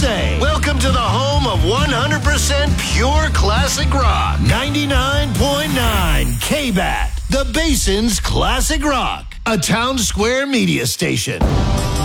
say. Welcome to the home of 100% pure classic rock. 99.9 KBAT, the Basin's Classic Rock, a Town Square media station.